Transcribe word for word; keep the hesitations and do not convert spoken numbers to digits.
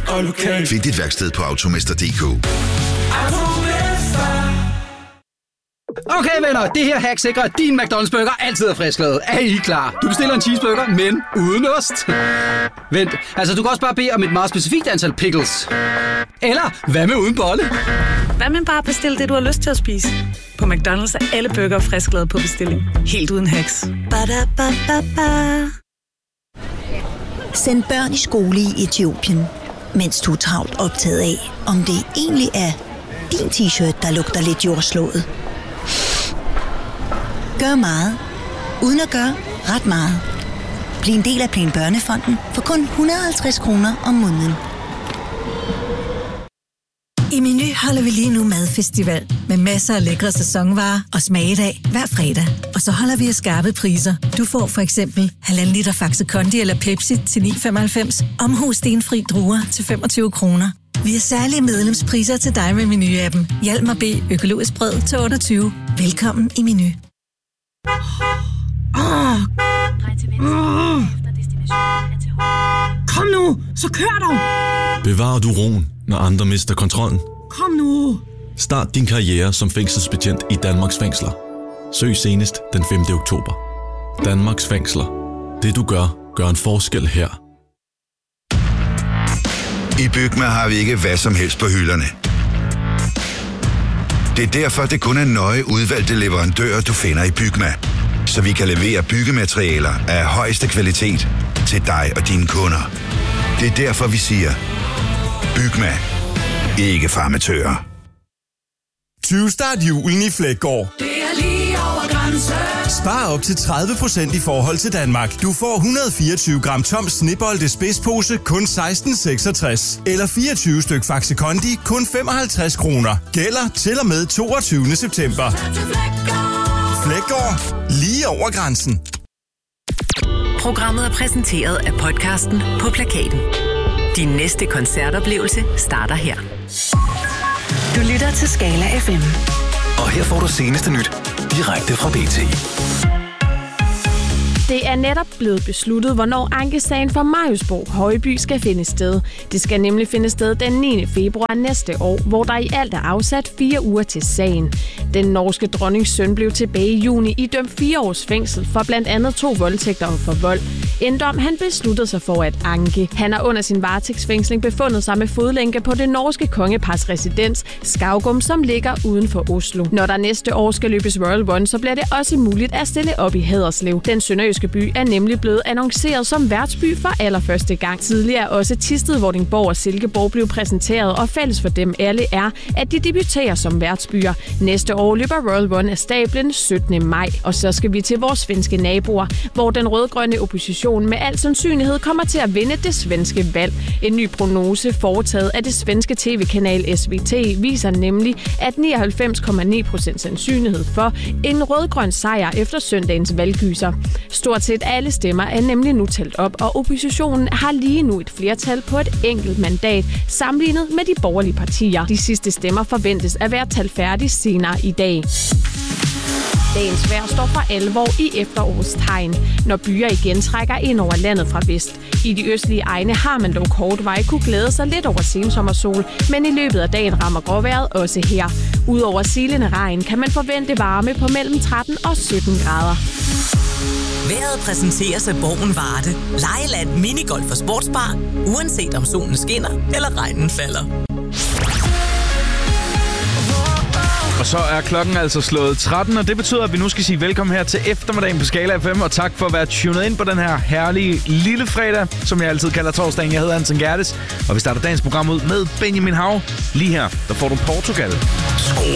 og lokal. Find dit værksted på automester punktum d k. Okay venner, det her hack sikrer, at din McDonald's burger altid er frisklavet. Er I klar? Du bestiller en cheeseburger, men uden ost. Vent, altså du kan også bare bede om et meget specifikt antal pickles. Eller hvad med uden bolle? Hvad med bare bestille det, du har lyst til at spise? På McDonald's er alle burger frisklavet på bestilling. Helt uden hacks. Ba-da-ba-ba-ba. Send børn i skole i Etiopien, mens du er travlt optaget af, om det egentlig er din t-shirt, der lugter lidt jordslået. Gør meget, uden at gøre ret meget. Bliv en del af Plan Børnefonden for kun et hundrede og halvtreds kroner om måneden. I Meny holder vi lige nu madfestival med masser af lækre sæsonvarer og smagedag hver fredag. Og så holder vi af skarpe priser. Du får for eksempel halvanden liter Faxe Kondi eller Pepsi til ni femoghalvfems, omhus stenfri druer til femogtyve kroner. Vi har særlige medlemspriser til dig med Meny-appen. Hjalmar B. Økologisk brød til otteogtyve. Velkommen i Meny. Oh. Oh. Kom nu, så kør dog! Bevarer du roen, når andre mister kontrollen? Kom nu! Start din karriere som fængselsbetjent i Danmarks fængsler. Søg senest den femte oktober. Danmarks fængsler. Det du gør, gør en forskel her. I Bygma har vi ikke hvad som helst på hylderne. Det er derfor, det kun er nøje udvalgte leverandører, du finder i Bygma. Så vi kan levere byggematerialer af højeste kvalitet til dig og dine kunder. Det er derfor, vi siger, Bygma. Ikke farmatører. tyve start julen i Fleggaard. Det er lige over grænsen. Spar op til tredive procent i forhold til Danmark. Du får et hundrede og fireogtyve gram tom Snebolde spidspose kun seksten seksogtres. Eller fireogtyve styk Faxe Kondi kun femoghalvtreds kroner. Gælder til og med toogtyvende september. Fleggaard. Lige over grænsen. Programmet er præsenteret af podcasten På Plakaten. Din næste koncertoplevelse starter her. Du lytter til Skala F M. Og her får du seneste nyt direkte fra B T. Det er netop blevet besluttet, hvornår ankesagen for Mariusborg Højby skal finde sted. Det skal nemlig finde sted den niende februar næste år, hvor der i alt er afsat fire uger til sagen. Den norske dronnings søn blev tilbage i juni idømt fire års fængsel for blandt andet to voldtægter og for vold. En dom han besluttede sig for at anke. Han har under sin varetægtsfængsling befundet sig med fodlænke på det norske kongepars residens Skaugum, som ligger uden for Oslo. Når der næste år skal løbes Royal Run, så bliver det også muligt at stille op i Haderslev. Den sønderjyske by er nemlig blevet annonceret som værtsby for allerførste gang. Tidligere er også Thisted, Vordingborg og Silkeborg blev præsenteret, og fælles for dem alle er, at de debuterer som værtsbyer. Næste år løber Royal Run af stablen syttende maj. Og så skal vi til vores svenske naboer, hvor den rødgrønne opposition med al sandsynlighed kommer til at vinde det svenske valg. En ny prognose foretaget af det svenske tv-kanal S V T viser nemlig, at nioghalvfems komma ni procent sandsynlighed for en rødgrøn sejr efter søndagens valggyser. Stort set alle stemmer er nemlig nu talt op, og oppositionen har lige nu et flertal på et enkelt mandat, sammenlignet med de borgerlige partier. De sidste stemmer forventes at være talt færdige senere i dag. Dagens vejr står for alvor i efterårstegn, når byer igen trækker ind over landet fra vest. I de østlige egne har man dog kort vej kunne glæde sig lidt over sensommersol, men i løbet af dagen rammer gråvejret også her. Udover silende regn kan man forvente varme på mellem tretten og sytten grader. Vejret præsenteres af Borgen Varde. Lejeland, minigolf og sportsbar. Uanset om solen skinner eller regnen falder. Og så er klokken altså slået tretten, og det betyder, at vi nu skal sige velkommen her til eftermiddagen på Skala F M, og tak for at være tunet ind på den her herlige lille fredag, som jeg altid kalder torsdagen. Jeg hedder Anton Gerdes, og vi starter dagens program ud med Benjamin Hav. Lige her, der får du Portugal. Skru